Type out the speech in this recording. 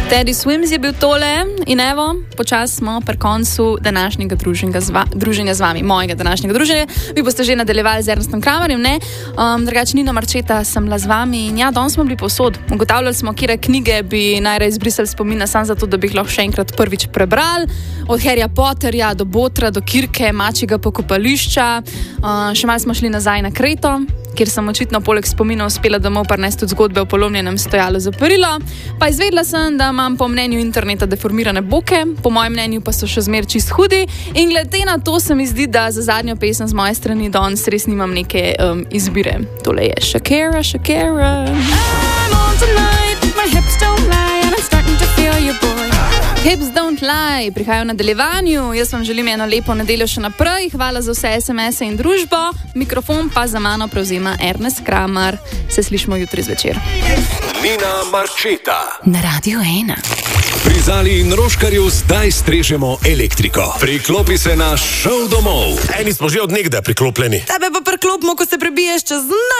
Teddy Swims je bil tole in evo, počasi smo pri koncu današnjega druženja z vami, mojega današnjega druženja. Vi boste že nadaljevali z Ernestom Kramarjem, ne? Drugače Nina Marčeta sem bila z vami in ja, danes smo bili povsod. Ugotavljali smo, kire knjige bi najraje izbrisali spomina, samo zato, da bi jih lahko še enkrat prvič prebrali. Od Harryja Potterja do Botra, do Kirke, Mačjega pokopališča. Še malo smo šli nazaj na Kreto, kjer sem očitno poleg spominov uspela domov prinesti tudi zgodbe o polomljenem stojalu za perilo. Pa izvedela sem, da imam po mnenju interneta deformirane boke, po mojem mnenju pa so še zmeraj čist hudi. In glede na to se mi zdi, da za zadnjo pesem z moje strani danes res nimam neke izbire. Tole je Shakira, Shakira. I'm on tonight, my hips don't lie and I'm starting to feel your boy. Hips don't lie, prihajajo v nadaljevanju. Jaz vam želim eno lepo nedeljo še naprej. Hvala za vse SMS-e in družbo. Mikrofon pa za mano prevzema Ernest Kramar. Se slišimo jutri zvečer. Nina Marčeta na Radio 1. Pri Zali in Roškarju zdaj strežemo elektriko. Priklopi se na šov domov. Eni smo že od nekdaj priklopljeni. Tebe pa priklopimo, ko se prebiješ čez